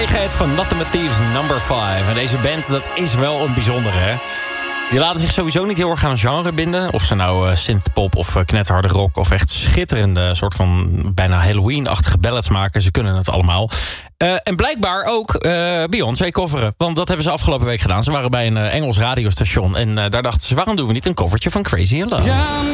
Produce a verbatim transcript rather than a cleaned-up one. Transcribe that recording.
Het van Nothing But Thieves number vijf. En deze band, dat is wel een bijzondere, hè? Die laten zich sowieso niet heel erg aan een genre binden. Of ze nou uh, synthpop of uh, knetterharde rock... of echt schitterende, soort van bijna Halloween-achtige ballads maken. Ze kunnen het allemaal. Uh, en blijkbaar ook uh, Beyoncé coveren. Want dat hebben ze afgelopen week gedaan. Ze waren bij een uh, Engels radiostation. En uh, daar dachten ze, waarom doen we niet een covertje van Crazy in Love? Ja.